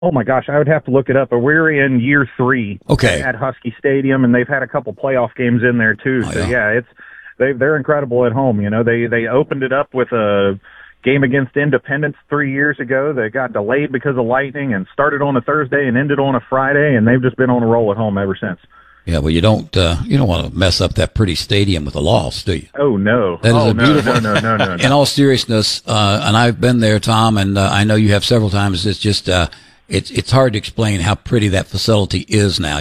Oh my gosh, I would have to look it up, but we're in year 3 Okay. at Husky Stadium, and they've had a couple playoff games in there too. Oh, so yeah. they're incredible at home. They opened it up with a game against Independence 3 years ago. They got delayed because of lightning and started on a Thursday and ended on a Friday, and they've just been on a roll at home ever since. Yeah, well, you don't want to mess up that pretty stadium with a loss, do you? Oh no! That is beautiful. No. In all seriousness, and I've been there, Tom, and I know you have several times. It's just it's hard to explain how pretty that facility is now.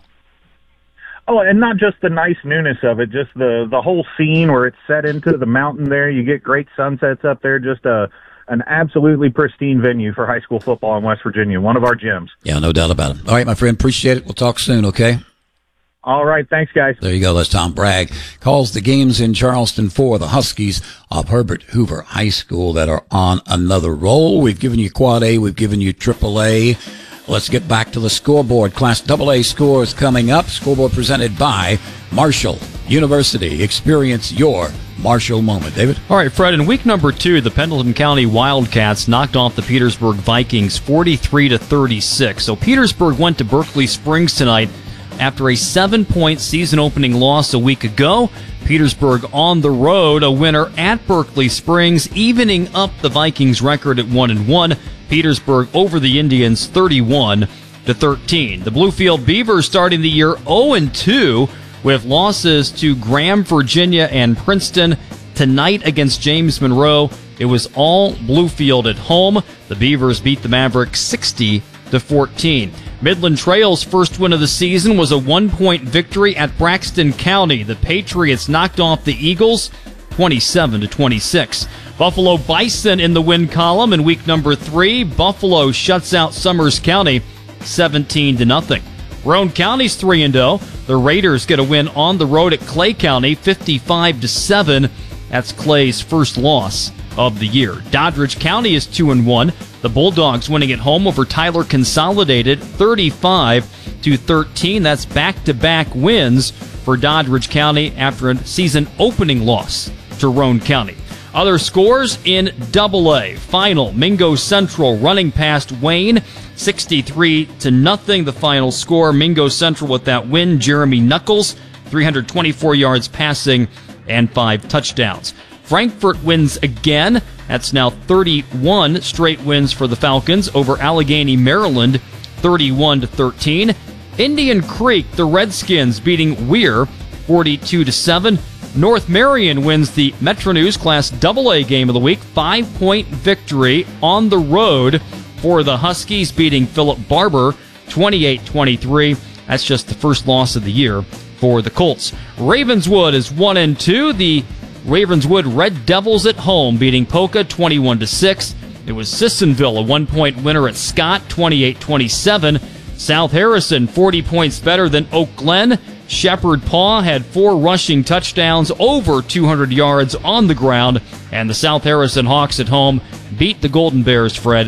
Oh, and not just the nice newness of it, just the whole scene where it's set into the mountain there. You get great sunsets up there. Just an absolutely pristine venue for high school football in West Virginia. One of our gyms. Yeah, no doubt about it. All right, my friend, appreciate it. We'll talk soon. Okay. All right, thanks, guys. There you go. That's Tom Bragg. Calls the games in Charleston for the Huskies of Herbert Hoover High School that are on another roll. We've given you Quad A. We've given you Triple A. Let's get back to the scoreboard. Class AA scores coming up. Scoreboard presented by Marshall University. Experience your Marshall moment. David? All right, Fred, in week number 2, the Pendleton County Wildcats knocked off the Petersburg Vikings 43-36. So Petersburg went to Berkeley Springs tonight after a 7-point season-opening loss a week ago. Petersburg on the road, a winner at Berkeley Springs, evening up the Vikings' record at 1-1. Petersburg over the Indians 31-13. The Bluefield Beavers starting the year 0-2 with losses to Graham, Virginia, and Princeton. Tonight against James Monroe, it was all Bluefield at home. The Beavers beat the Mavericks 60-14. Midland Trail's first win of the season was a 1-point victory at Braxton County. The Patriots knocked off the Eagles 27-26. Buffalo Bison in the win column in week number 3. Buffalo shuts out Summers County 17-0. Roane County's 3-0. The Raiders get a win on the road at Clay County 55-7. That's Clay's first loss of the year. Doddridge County is 2-1. The Bulldogs winning at home over Tyler Consolidated 35-13. That's back-to-back wins for Doddridge County after a season opening loss to Roane County. Other scores in AA. Final, Mingo Central running past Wayne 63-0. The final score, Mingo Central with that win. Jeremy Knuckles 324 yards passing and 5 touchdowns. Frankfort wins again. That's now 31 straight wins for the Falcons over Allegheny, Maryland, 31-13. Indian Creek, the Redskins beating Weir, 42-7. North Marion wins the Metro News Class AA game of the week, 5-point victory on the road for the Huskies, beating Philip Barber, 28-23. That's just the first loss of the year for the Colts. Ravenswood is 1-2. The Ravenswood Red Devils at home beating Polka 21-6. It was Sissonville, a 1-point winner at Scott, 28-27. South Harrison, 40 points better than Oak Glen. Shepherd Paw had 4 rushing touchdowns, over 200 yards on the ground. And the South Harrison Hawks at home beat the Golden Bears, Fred,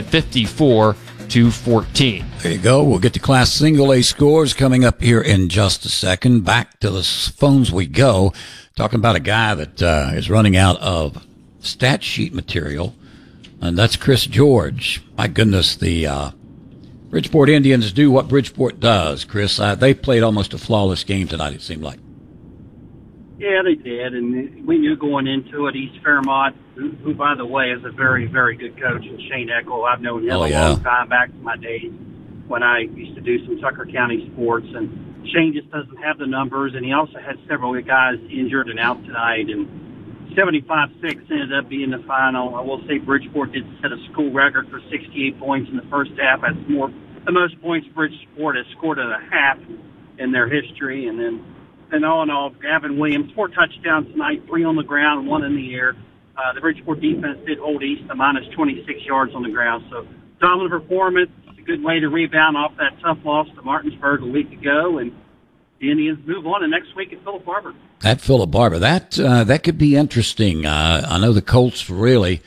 54-14. There you go. We'll get to Class Single A scores coming up here in just a second. Back to the phones we go. Talking about a guy that is running out of stat sheet material, and that's Chris George. My goodness, the Bridgeport Indians do what Bridgeport does, Chris. They played almost a flawless game tonight, it seemed like. Yeah, they did, and we knew going into it, East Fairmont, who by the way, is a very, very good coach, and Shane Eckel. I've known him a long time, back to my days when I used to do some Tucker County sports, and Shane just doesn't have the numbers, and he also had several guys injured and out tonight, and 75-6 ended up being the final. I will say Bridgeport did set a school record for 68 points in the first half. That's the most points Bridgeport has scored in a half in their history. And then, all in all, Gavin Williams, 4 touchdowns tonight, 3 on the ground, 1 in the air. The Bridgeport defense did hold East to minus 26 yards on the ground. So dominant performance. It's a good way to rebound off that tough loss to Martinsburg a week ago, and the Indians move on to next week at Philip Barber. At Philip Barber, that could be interesting. I know the Colts really,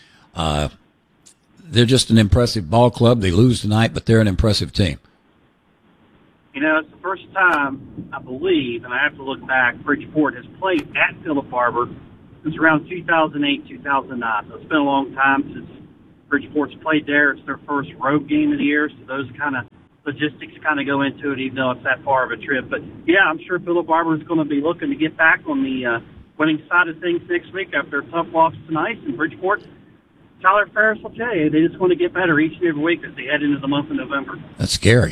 they're just an impressive ball club. They lose tonight, but they're an impressive team. You know, it's the first time, I believe, and I have to look back, Bridgeport has played at Philip Barber since around 2008, 2009. So it's been a long time since Bridgeport's played there. It's their first road game of the year, so those kind of logistics kind of go into it, even though it's that far of a trip. But, yeah, I'm sure Philip Barber is going to be looking to get back on the winning side of things next week after a tough loss tonight. And Bridgeport, Tyler Ferris will tell you, they just want to get better each and every week as they head into the month of November. That's scary.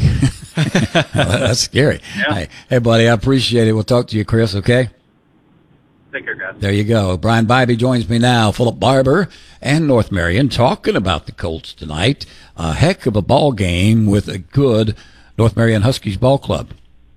That's scary. Yeah. Hey, buddy, I appreciate it. We'll talk to you, Chris, okay? Take care, guys. There you go. Brian Bybee joins me now. Philip Barber and North Marion talking about the Colts tonight. A heck of a ball game with a good North Marion Huskies ball club.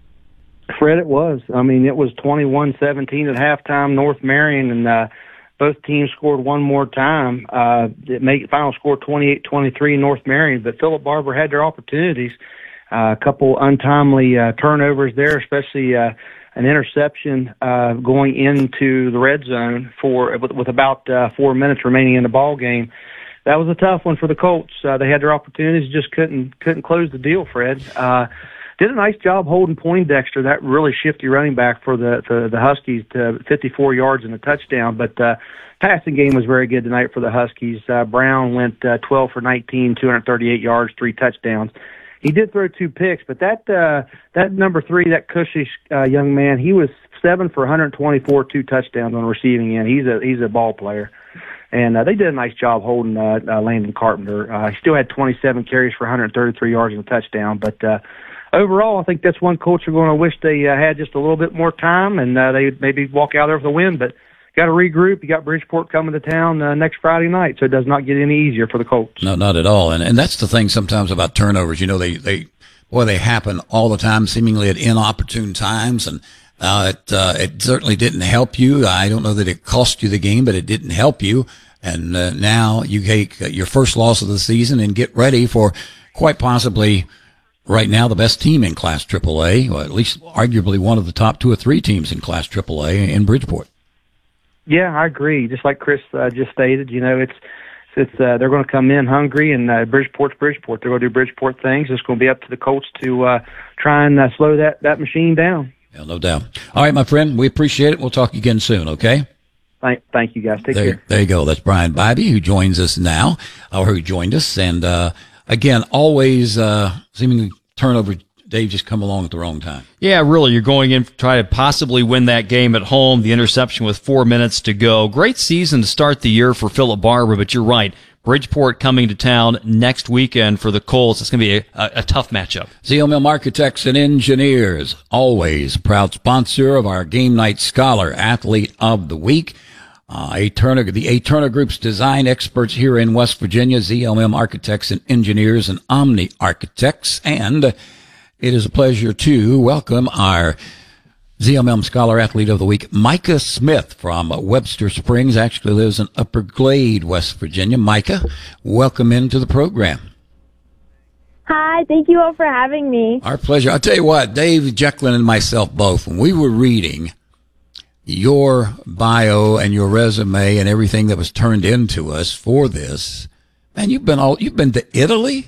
Fred, it was. I mean, it was 21-17 at halftime, North Marion, and both teams scored one more time. It made final score 28-23 North Marion, but Philip Barber had their opportunities. A couple untimely turnovers there, especially an interception going into the red zone with about 4 minutes remaining in the ball game. That was a tough one for the Colts. They had their opportunities, just couldn't close the deal, Fred. Did a nice job holding Poindexter, that really shifty running back for the Huskies, to 54 yards and a touchdown. But passing game was very good tonight for the Huskies. Brown went 12 for 19, 238 yards, 3 touchdowns. He did throw 2 picks, but that number 3, that cushy young man, he was 7 for 124, 2 touchdowns on the receiving end. He's a ball player. And they did a nice job holding Landon Carpenter. He still had 27 carries for 133 yards and a touchdown, but overall, I think that's one coach are going to wish they had just a little bit more time, and they maybe walk out there with a win. But got to regroup. You got Bridgeport coming to town next Friday night, so it does not get any easier for the Colts. No, not at all. And that's the thing sometimes about turnovers. You know, they happen all the time, seemingly at inopportune times, and it certainly didn't help you. I don't know that it cost you the game, but it didn't help you. And now you take your first loss of the season and get ready for quite possibly right now the best team in Class AAA, or at least arguably one of the top 2 or 3 teams in Class AAA in Bridgeport. Yeah, I agree. Just like Chris just stated, you know, it's they're going to come in hungry, and Bridgeport's Bridgeport. They're going to do Bridgeport things. It's going to be up to the Colts to try and slow that machine down. Yeah, no doubt. All right, my friend, we appreciate it. We'll talk again soon, okay? Thank you, guys. Take care. There you go. That's Brian Bybee, who joins us now, or who joined us. And again, always seemingly turnover. Dave just come along at the wrong time. Yeah, really. You're going in to try to possibly win that game at home. The interception with 4 minutes to go. Great season to start the year for Philip Barber, but you're right. Bridgeport coming to town next weekend for the Colts. It's going to be a tough matchup. ZLM Architects and Engineers, always proud sponsor of our Game Night Scholar Athlete of the Week. The A. Turner Group's design experts here in West Virginia, ZLM Architects and Engineers and Omni Architects. And it is a pleasure to welcome our ZLM Scholar Athlete of the Week, Micah Smith from Webster Springs, actually lives in Upper Glade, West Virginia. Micah, welcome into the program. Hi, thank you all for having me. Our pleasure. I'll tell you what, Dave Jecklin and myself both, when we were reading your bio and your resume and everything that was turned into us for this, man, you've been to Italy?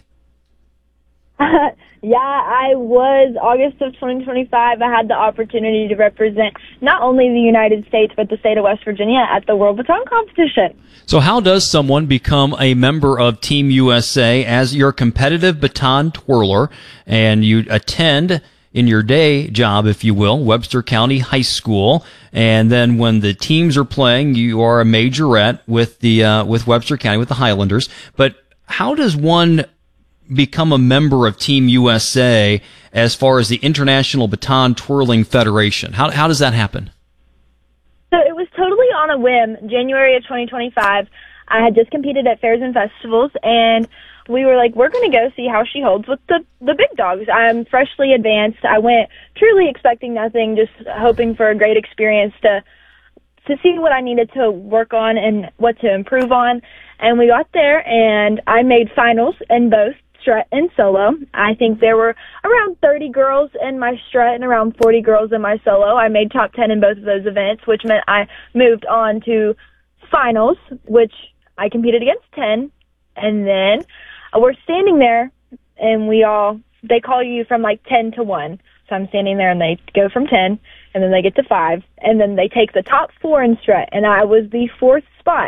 Yeah, I was. August of 2025, I had the opportunity to represent not only the United States, but the state of West Virginia at the World Baton Competition. So how does someone become a member of Team USA as your competitive baton twirler, and you attend in your day job, if you will, Webster County High School, and then when the teams are playing, you are a majorette with Webster County, with the Highlanders. But how does one become a member of Team USA as far as the International Baton Twirling Federation? How does that happen? So it was totally on a whim. January of 2025, I had just competed at fairs and festivals, and we were like, we're going to go see how she holds with the big dogs. I'm freshly advanced. I went truly expecting nothing, just hoping for a great experience to see what I needed to work on and what to improve on. And we got there, and I made finals in both strut and solo. I think there were around 30 girls in my strut and around 40 girls in my solo. I made top 10 in both of those events, which meant I moved on to finals, which I competed against 10. And then we're standing there, and they call you from like 10 to 1. So I'm standing there, and they go from 10, and then they get to 5, and then they take the top 4 in strut, and I was the 4th spot.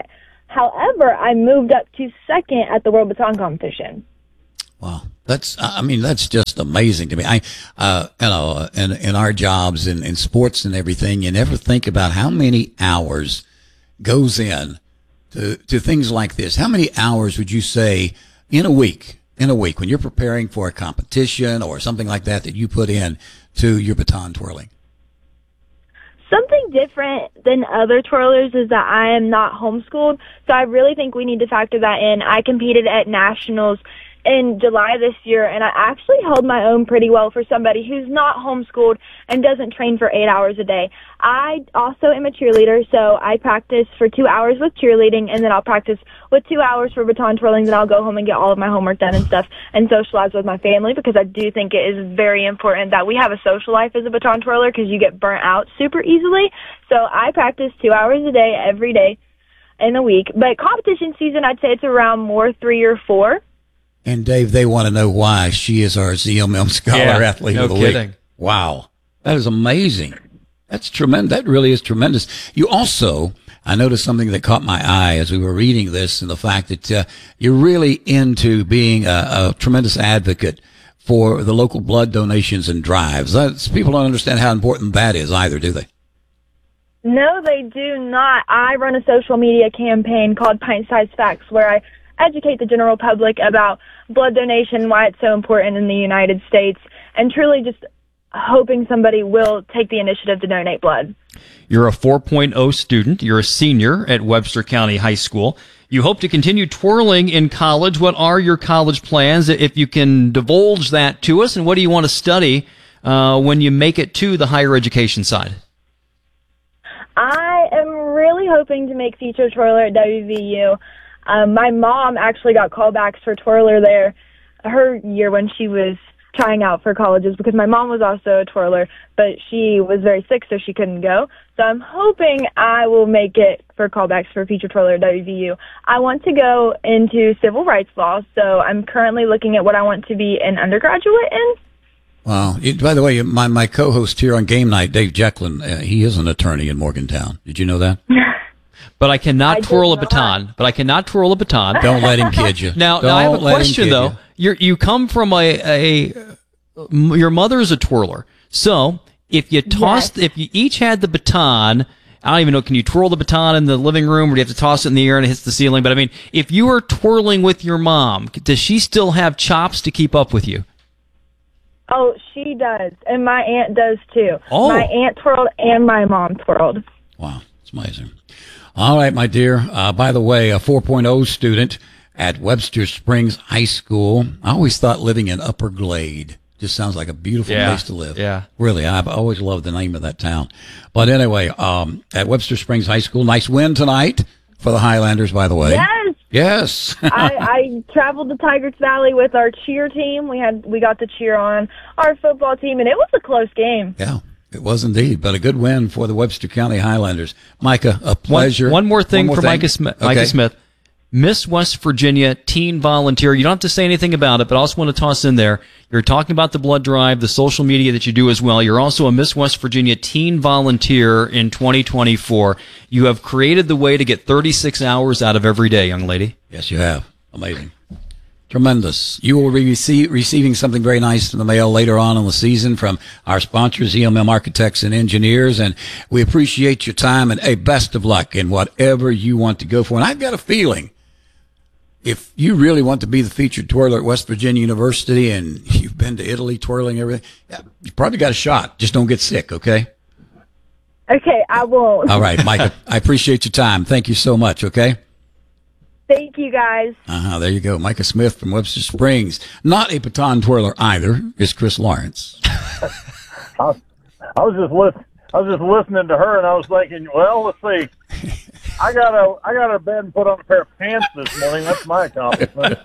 However, I moved up to second at the World Baton Competition. Wow. That's just amazing to me. In our jobs in sports and everything, you never think about how many hours goes in to things like this. How many hours would you say in a week, when you're preparing for a competition or something like that you put in to your baton twirling? Something different than other twirlers is that I am not homeschooled, so I really think we need to factor that in. I competed at nationals in July this year, and I actually held my own pretty well for somebody who's not homeschooled and doesn't train for 8 hours a day. I also am a cheerleader, so I practice for 2 hours with cheerleading, and then I'll practice with 2 hours for baton twirling, then I'll go home and get all of my homework done and stuff and socialize with my family, because I do think it is very important that we have a social life as a baton twirler, because you get burnt out super easily. So I practice 2 hours a day every day in a week. But competition season, I'd say it's around more 3 or 4. And Dave, they want to know why she is our ZMM Scholar Athlete of the Week. Wow. That is amazing. That's tremendous. That really is tremendous. You also, I noticed something that caught my eye as we were reading this, and the fact that you're really into being a tremendous advocate for the local blood donations and drives. People don't understand how important that is either, do they? No, they do not. I run a social media campaign called Pint Size Facts, where I educate the general public about blood donation, why it's so important in the United States, and truly just hoping somebody will take the initiative to donate blood. You're a 4.0 student. You're a senior at Webster County High School. You hope to continue twirling in college. What are your college plans, if you can divulge that to us, and what do you want to study when you make it to the higher education side? I am really hoping to make feature twirler at WVU. My mom actually got callbacks for twirler there her year when she was trying out for colleges, because my mom was also a twirler, but she was very sick, so she couldn't go. So I'm hoping I will make it for callbacks for feature twirler at WVU. I want to go into civil rights law, so I'm currently looking at what I want to be an undergraduate in. Wow. By the way, my co-host here on Game Night, Dave Jecklin, he is an attorney in Morgantown. Did you know that? But I cannot twirl a baton. Don't let him kid you. Now I have a question though. You come from your mother's a twirler. So if you tossed, if you each had the baton, I don't even know, can you twirl the baton in the living room, or do you have to toss it in the air and it hits the ceiling? But I mean, if you were twirling with your mom, does she still have chops to keep up with you? Oh, she does. And my aunt does too. Oh. My aunt twirled and my mom twirled. Wow. It's amazing. All right, my dear. By the way, a 4.0 student at Webster Springs High School. I always thought living in Upper Glade just sounds like a beautiful place to live. Yeah. Really, I've always loved the name of that town. But anyway, at Webster Springs High School, nice win tonight for the Highlanders, by the way. Yes. Yes. I traveled to Tigers Valley with our cheer team. We got to cheer on our football team, and it was a close game. Yeah. It was indeed, but a good win for the Webster County Highlanders. Micah, a pleasure. One more thing for Micah Smith. Okay. Micah Smith, Miss West Virginia teen volunteer. You don't have to say anything about it, but I also want to toss in there. You're talking about the blood drive, the social media that you do as well. You're also a Miss West Virginia teen volunteer in 2024. You have created the way to get 36 hours out of every day, young lady. Yes, you have. Amazing. Tremendous. You will be receiving something very nice in the mail later on in the season from our sponsors, EMM Architects and Engineers, and we appreciate your time, and best of luck in whatever you want to go for. And I've got a feeling, if you really want to be the featured twirler at West Virginia University and you've been to Italy twirling everything, you probably got a shot. Just don't get sick, okay? Okay, I won't. All right, Micah, I appreciate your time. Thank you so much, okay? Thank you, guys. There you go. Micah Smith from Webster Springs. Not a baton twirler either, is Chris Lawrence. I was just listening to her, and I was thinking, well, let's see. I got to bed and put on a pair of pants this morning. That's my accomplishment.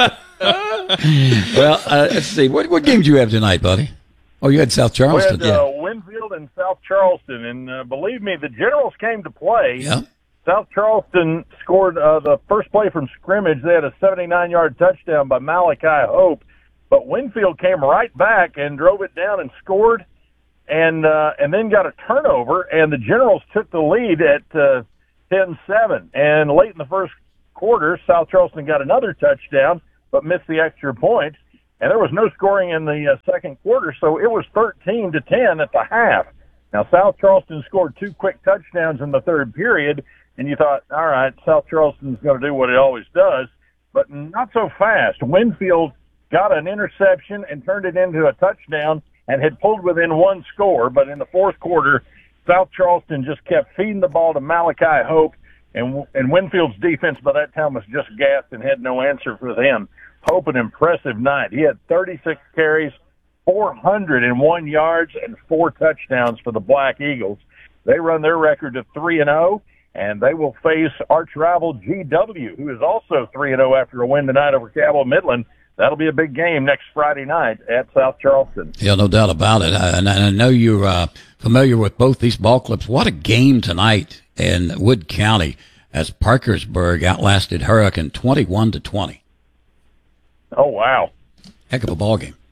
Well, let's see. What game do you have tonight, buddy? Oh, you had South Charleston. We had Winfield and South Charleston, and believe me, the Generals came to play. Yeah. South Charleston scored the first play from scrimmage. They had a 79-yard touchdown by Malachi Hope, but Winfield came right back and drove it down and scored, and then got a turnover. And the Generals took the lead at 10-7. And late in the first quarter, South Charleston got another touchdown, but missed the extra point. And there was no scoring in the second quarter, so it was 13-10 at the half. Now, South Charleston scored 2 quick touchdowns in the third period, and you thought, all right, South Charleston's going to do what it always does, but not so fast. Winfield got an interception and turned it into a touchdown and had pulled within 1 score, but in the fourth quarter, South Charleston just kept feeding the ball to Malachi Hope, and Winfield's defense by that time was just gassed and had no answer for them. Hope, an impressive night. He had 36 carries, 401 yards, and 4 touchdowns for the Black Eagles. They run their record to 3-0, and they will face arch rival GW, who is also 3-0 after a win tonight over Cabell Midland. That'll be a big game next Friday night at South Charleston. Yeah, no doubt about it. And I know you're familiar with both these ball clubs. What a game tonight in Wood County as Parkersburg outlasted Hurricane 21-20. Oh, wow. Heck of a ball game.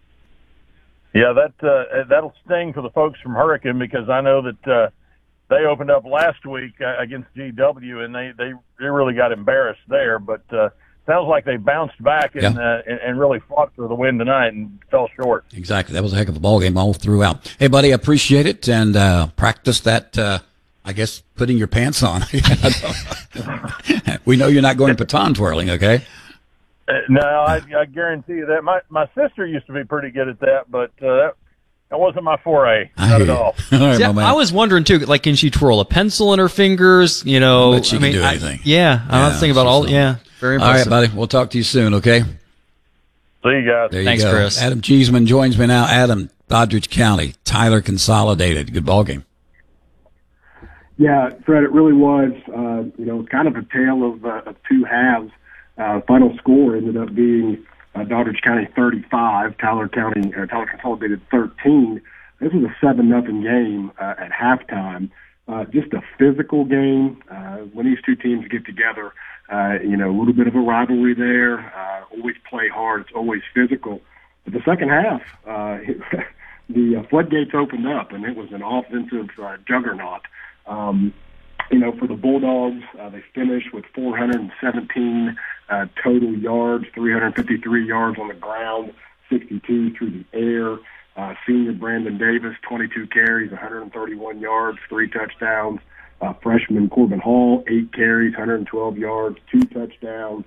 Yeah, that'll sting for the folks from Hurricane, because I know that they opened up last week against GW, and they really got embarrassed there. But sounds like they bounced back and really fought for the win tonight and fell short. Exactly. That was a heck of a ball game all throughout. Hey, buddy, I appreciate it, and practice that, I guess, putting your pants on. We know you're not going baton twirling, okay? No, I guarantee you that. My sister used to be pretty good at that, but that wasn't my foray. Not at all. Right, See, I was wondering, too, like, can she twirl a pencil in her fingers? You know, But she can do anything. I was thinking about all. Yeah, very impressive. All right, buddy. We'll talk to you soon, okay? See you guys. There you Thanks, go. Chris. Adam Cheeseman joins me now. Adam, Doddridge County, Tyler Consolidated. Good ball game. Yeah, Fred, it really was. Kind of a tale of 2 halves. Final score ended up being Doddridge County 35, Tyler Consolidated 13. This was a 7-0 game at halftime. Just a physical game. When these two teams get together, a little bit of a rivalry there. Always play hard. It's always physical. But the second half, the floodgates opened up, and it was an offensive juggernaut. For the Bulldogs, they finished with 417 total yards, 353 yards on the ground, 62 through the air. Senior Brandon Davis, 22 carries, 131 yards, 3 touchdowns. Freshman Corbin Hall, 8 carries, 112 yards, 2 touchdowns.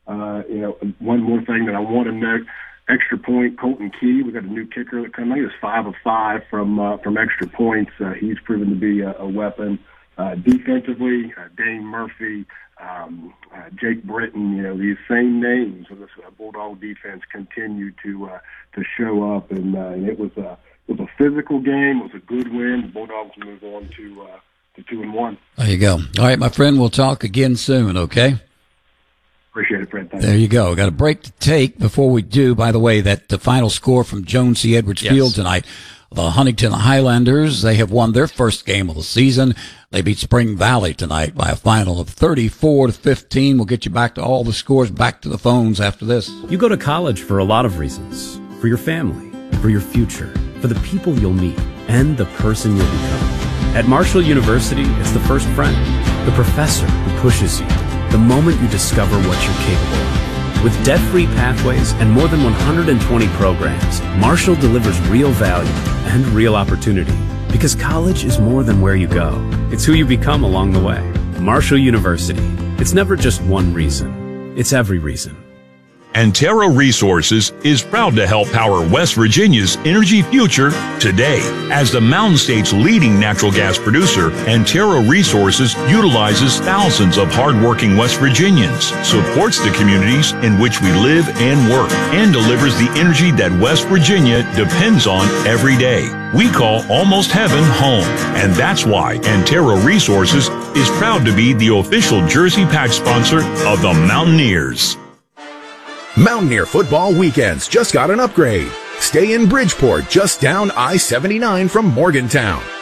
One more thing that I want to note, extra point, Colton Key. We got a new kicker that came in. He was 5 of 5 from extra points. He's proven to be a weapon. Defensively, Dane Murphy, Jake Britton, these same names of this Bulldog defense continue to show up, and it was a physical game. It was a good win. The Bulldogs move on to 2-1. There you go. All right, my friend, we'll talk again soon, okay? Appreciate it, Fred. Thanks. There you go. Got a break to take. Before we do, by the way, that the final score from Jones C. Edwards Field tonight, the Huntington Highlanders, they have won their first game of the season. They beat Spring Valley tonight by a final of 34-15. We'll get you back to all the scores, back to the phones after this. You go to college for a lot of reasons. For your family, for your future, for the people you'll meet, and the person you'll become. At Marshall University, it's the first friend, the professor who pushes you, the moment you discover what you're capable of. With debt-free pathways and more than 120 programs, Marshall delivers real value and real opportunity. Because college is more than where you go. It's who you become along the way. Marshall University. It's never just one reason. It's every reason. Antero Resources is proud to help power West Virginia's energy future today. As the Mountain State's leading natural gas producer, Antero Resources utilizes thousands of hardworking West Virginians, supports the communities in which we live and work, and delivers the energy that West Virginia depends on every day. We call Almost Heaven home, and that's why Antero Resources is proud to be the official jersey patch sponsor of the Mountaineers. Mountaineer football weekends just got an upgrade. Stay in Bridgeport, just down I-79 from Morgantown.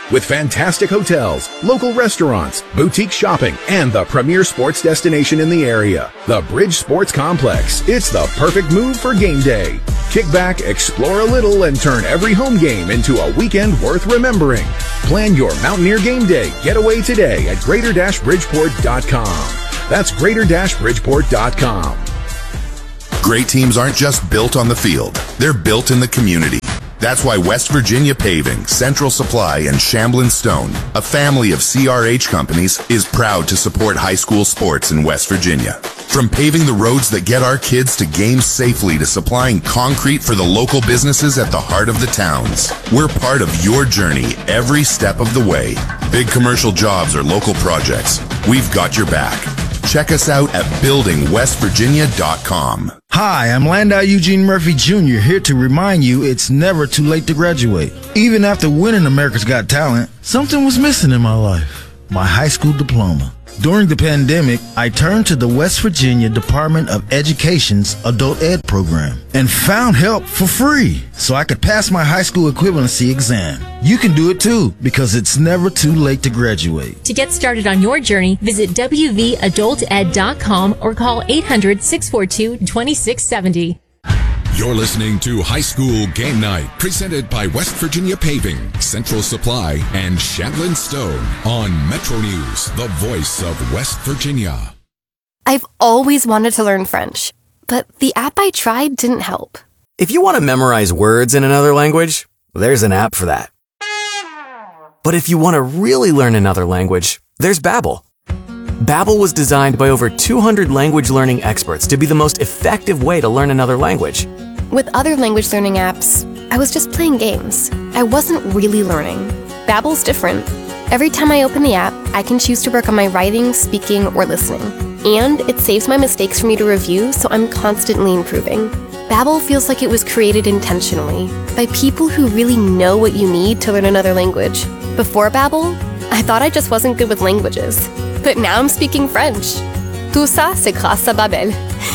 with fantastic hotels, local restaurants, boutique shopping, and the premier sports destination in the area, the Bridge Sports Complex. It's the perfect move for game day. Kick back, explore a little, and turn every home game into a weekend worth remembering. Plan your Mountaineer game day getaway today at greater-bridgeport.com. That's greater-bridgeport.com. Great teams aren't just built on the field. They're built in the community. That's why West Virginia Paving, Central Supply, and Shamblin Stone, a family of CRH companies, is proud to support high school sports in West Virginia. From paving the roads that get our kids to games safely to supplying concrete for the local businesses at the heart of the towns, we're part of your journey every step of the way. Big commercial jobs or local projects, we've got your back. Check us out at buildingwestvirginia.com. Hi, I'm Landau Eugene Murphy Jr. here to remind you it's never too late to graduate. Even after winning America's Got Talent, something was missing in my life: my high school diploma. During the pandemic, I turned to the West Virginia Department of Education's Adult Ed program and found help for free so I could pass my high school equivalency exam. You can do it too, because it's never too late to graduate. To get started on your journey, visit wvadulted.com or call 800-642-2670. You're listening to High School Game Night, presented by West Virginia Paving, Central Supply, and Shamblin Stone on Metro News, the voice of West Virginia. I've always wanted to learn French, but the app I tried didn't help. If you want to memorize words in another language, there's an app for that. But if you want to really learn another language, there's Babbel. Babbel was designed by over 200 language learning experts to be the most effective way to learn another language. With other language learning apps, I was just playing games. I wasn't really learning. Babbel's different. Every time I open the app, I can choose to work on my writing, speaking, or listening. And it saves my mistakes for me to review, so I'm constantly improving. Babbel feels like it was created intentionally by people who really know what you need to learn another language. Before Babbel, I thought I just wasn't good with languages. But now I'm speaking French. Tout ça, c'est grâce à Babbel.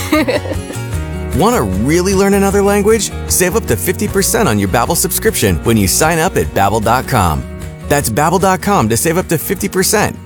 Want to really learn another language? Save up to 50% on your Babbel subscription when you sign up at Babbel.com. That's Babbel.com to save up to 50%.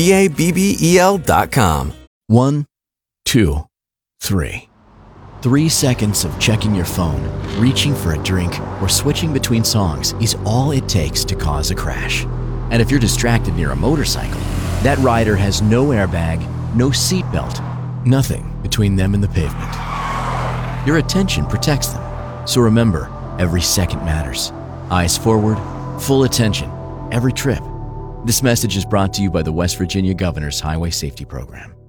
Babbel.com. 1, 2, 3. 3 seconds of checking your phone, reaching for a drink, or switching between songs is all it takes to cause a crash. And if you're distracted near a motorcycle, that rider has no airbag, no seatbelt, nothing between them and the pavement. Your attention protects them. So remember, every second matters. Eyes forward, full attention, every trip. This message is brought to you by the West Virginia Governor's Highway Safety Program.